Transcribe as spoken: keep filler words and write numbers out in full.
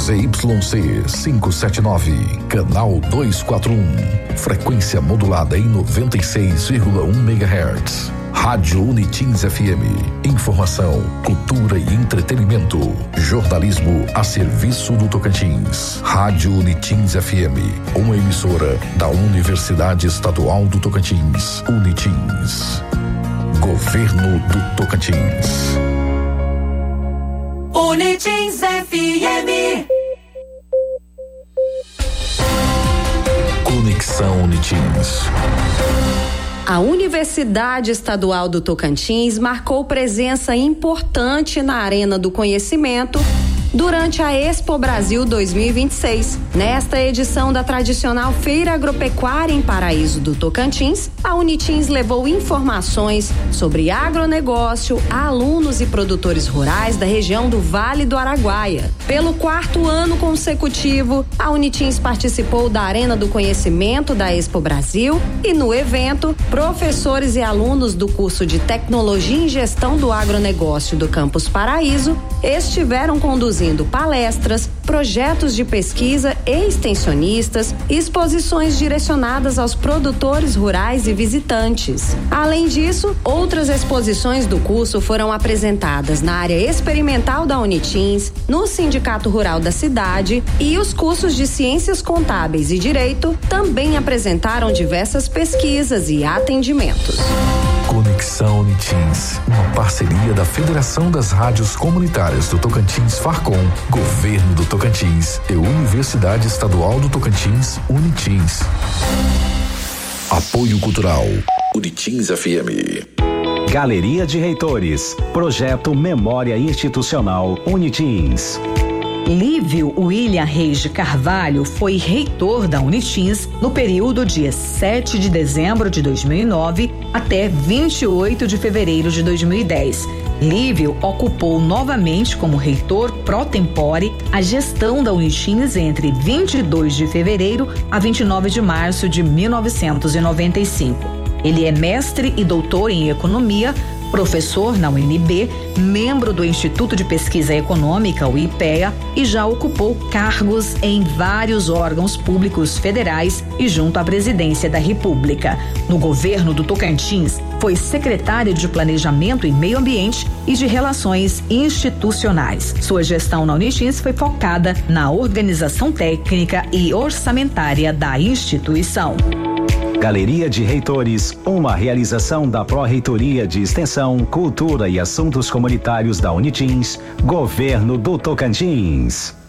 Z Y C quinhentos e setenta e nove, canal duzentos e quarenta e um, frequência modulada em noventa e seis vírgula um megahertz. Rádio Unitins F M. Informação, cultura e entretenimento. Jornalismo a serviço do Tocantins. Rádio Unitins F M. Uma emissora da Universidade Estadual do Tocantins. Unitins. Governo do Tocantins. Unitins F M. Conexão Unitins. A Universidade Estadual do Tocantins marcou presença importante na Arena do Conhecimento durante a Expo Brasil dois mil e vinte e seis. Nesta edição da tradicional Feira Agropecuária em Paraíso do Tocantins, a Unitins levou informações sobre agronegócio a alunos e produtores rurais da região do Vale do Araguaia. Pelo quarto ano consecutivo, a Unitins participou da Arena do Conhecimento da Expo Brasil e no evento, professores e alunos do curso de Tecnologia em Gestão do Agronegócio do Campus Paraíso estiveram conduzindo palestras, projetos de pesquisa e extensionistas, exposições direcionadas aos produtores rurais e visitantes. Além disso, outras exposições do curso foram apresentadas na área experimental da Unitins, no Sindicato Rural da cidade, e os cursos de Ciências Contábeis e Direito também apresentaram diversas pesquisas e atendimentos. Conexão Unitins, uma parceria da Federação das Rádios Comunitárias do Tocantins Farcom, Governo do Tocantins e Universidade Estadual do Tocantins, Unitins. Apoio Cultural, Unitins F M. Galeria de Reitores, Projeto Memória Institucional Unitins. Lívio William Reis de Carvalho foi reitor da Unitins no período de sete de dezembro de dois mil e nove até vinte e oito de fevereiro de dois mil e dez. Lívio ocupou novamente como reitor pro tempore a gestão da Unitins entre vinte e dois de fevereiro a vinte e nove de março de mil novecentos e noventa e cinco. Ele é mestre e doutor em economia, professor na U N B, membro do Instituto de Pesquisa Econômica, o I P E A, e já ocupou cargos em vários órgãos públicos federais e junto à Presidência da República. No governo do Tocantins, foi secretário de Planejamento e Meio Ambiente e de Relações Institucionais. Sua gestão na Unitins foi focada na organização técnica e orçamentária da instituição. Galeria de Reitores, uma realização da Pró-Reitoria de Extensão, Cultura e Assuntos Comunitários da Unitins, Governo do Tocantins.